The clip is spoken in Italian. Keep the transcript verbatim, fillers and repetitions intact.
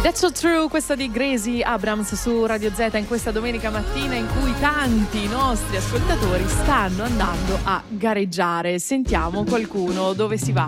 That's so true, questa di Gracie Abrams su Radio Z in questa domenica mattina in cui tanti nostri ascoltatori stanno andando a gareggiare. Sentiamo qualcuno dove si va.